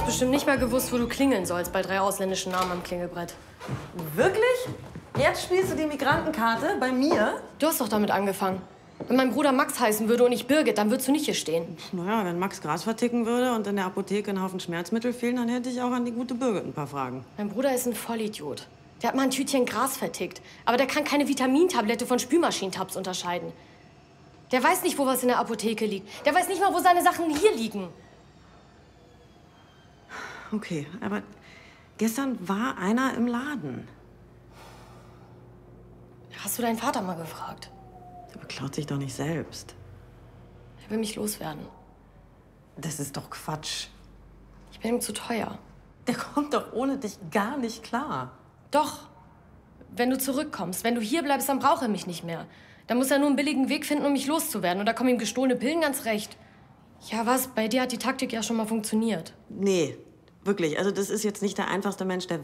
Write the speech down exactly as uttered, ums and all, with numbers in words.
bestimmt nicht mal gewusst, wo du klingeln sollst bei drei ausländischen Namen am Klingelbrett. Wirklich? Jetzt spielst du die Migrantenkarte bei mir? Du hast doch damit angefangen. Wenn mein Bruder Max heißen würde und nicht Birgit, dann würdest du nicht hier stehen. Naja, wenn Max Gras verticken würde und in der Apotheke ein Haufen Schmerzmittel fehlen, dann hätte ich auch an die gute Birgit ein paar Fragen. Mein Bruder ist ein Vollidiot. Der hat mal ein Tütchen Gras vertickt. Aber der kann keine Vitamintablette von Spülmaschinentabs unterscheiden. Der weiß nicht, wo was in der Apotheke liegt. Der weiß nicht mal, wo seine Sachen hier liegen. Okay, aber gestern war einer im Laden. Hast du deinen Vater mal gefragt? Der beklaut sich doch nicht selbst. Er will mich loswerden. Das ist doch Quatsch. Ich bin ihm zu teuer. Der kommt doch ohne dich gar nicht klar. Doch. Wenn du zurückkommst, wenn du hier bleibst, dann braucht er mich nicht mehr. Dann muss er nur einen billigen Weg finden, um mich loszuwerden. Und da kommen ihm gestohlene Pillen ganz recht. Ja, was? Bei dir hat die Taktik ja schon mal funktioniert. Nee, wirklich. Also das ist jetzt nicht der einfachste Mensch der